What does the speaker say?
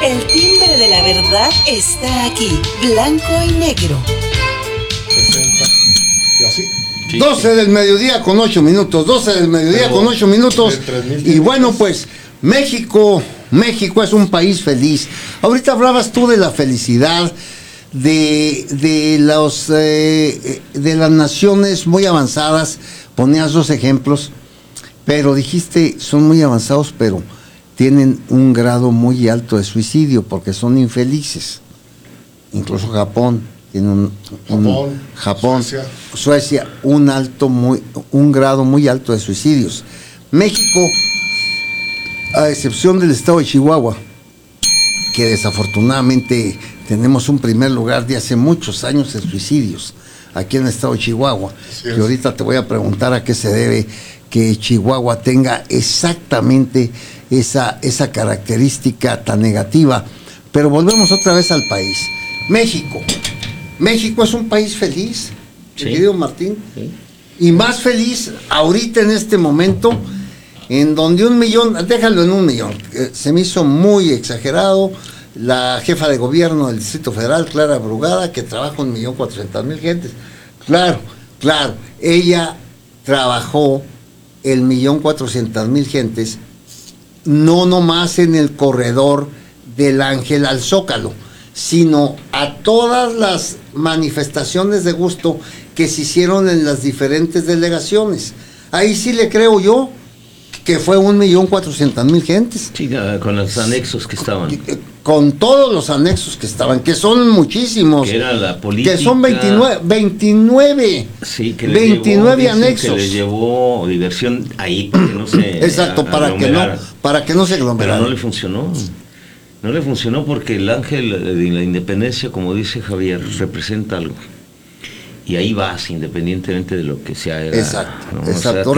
El timbre de la verdad está aquí, blanco y negro. 60. Y así. Sí, 12 sí. del mediodía con 8 minutos, 12 del mediodía con 8 minutos. Y bueno, pues México es un país feliz. Ahorita hablabas tú de la felicidad de las naciones muy avanzadas, ponías dos ejemplos, pero dijiste son muy avanzados, pero tienen un grado muy alto de suicidio porque son infelices. Incluso Japón tiene Japón, Suecia, un grado muy alto de suicidios. México, a excepción del estado de Chihuahua, que desafortunadamente tenemos un primer lugar de hace muchos años en suicidios, aquí en el estado de Chihuahua, que ahorita te voy a preguntar a qué se debe que Chihuahua tenga exactamente esa característica tan negativa. Pero volvemos otra vez al país. México es un país feliz, Sí. querido Martín, Sí. y más feliz ahorita en este momento, en donde 1 millón, déjalo en 1 millón, se me hizo muy exagerado. La jefa de gobierno del Distrito Federal, Clara Brugada, que trabaja 1.400.000 gentes. Claro, ella trabajó 1.400.000 gentes, no nomás en el corredor del Ángel al Zócalo, sino a todas las manifestaciones de gusto que se hicieron en las diferentes delegaciones. Ahí sí le creo yo que fue 1.400.000 gentes. Sí, con los anexos que estaban. Con todos los anexos que estaban, que son muchísimos. Que era la política. Que son 29. Sí, que 29 anexos. Que les llevó diversión ahí para que no se. Exacto, para que no se aglomerara. Pero no le funcionó. No le funcionó porque el ángel de la independencia, como dice Javier, representa algo. Y ahí vas, independientemente de lo que sea. Exacto, ¿no? exacto. O sea,